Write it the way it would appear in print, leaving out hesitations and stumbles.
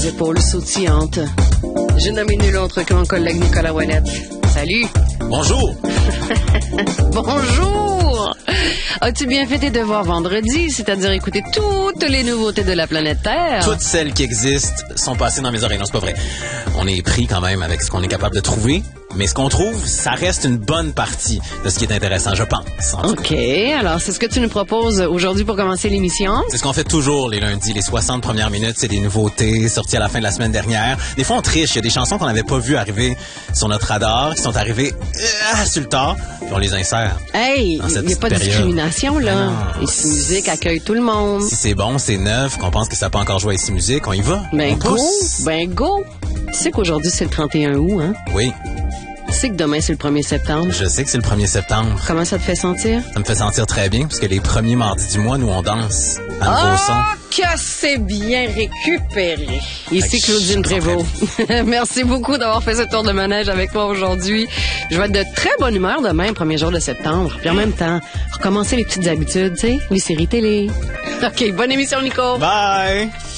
épaules sautillantes. J'ai nommé nul autre que mon collègue Nicolas Ouellette. Salut! Bonjour! Bonjour! As-tu bien fait tes devoirs vendredi, c'est-à-dire écouter toutes les nouveautés de la planète Terre? Toutes celles qui existent sont passées dans mes oreilles. Non, c'est pas vrai. On est pris quand même avec ce qu'on est capable de trouver. Mais ce qu'on trouve, ça reste une bonne partie de ce qui est intéressant, je pense. OK. Alors, c'est ce que tu nous proposes aujourd'hui pour commencer l'émission? C'est ce qu'on fait toujours les lundis. Les 60 premières minutes, c'est des nouveautés sorties à la fin de la semaine dernière. Des fois, on triche. Il y a des chansons qu'on n'avait pas vues arriver sur notre radar, qui sont arrivées sur le tard, puis on les insère. Hey, il n'y a pas de discrimination, là. Ici Musique accueille tout le monde. Si c'est bon, c'est neuf, qu'on pense que ça n'a pas encore joué à Ici Musique, on y va. Ben go! Ben go! Tu sais qu'aujourd'hui, c'est le 31 août, hein? Oui. Tu sais que demain, c'est le 1er septembre. Je sais que c'est le 1er septembre. Comment ça te fait sentir? Ça me fait sentir très bien, parce que les premiers mardis du mois, nous, on danse à nouveau son. Que c'est bien récupéré. Ici Claudine Prévost. Merci beaucoup d'avoir fait ce tour de manège avec moi aujourd'hui. Je vais être de très bonne humeur demain, 1er jour de septembre. Puis en même temps, recommencer les petites habitudes, tu sais, les séries télé. OK, bonne émission, Nico. Bye!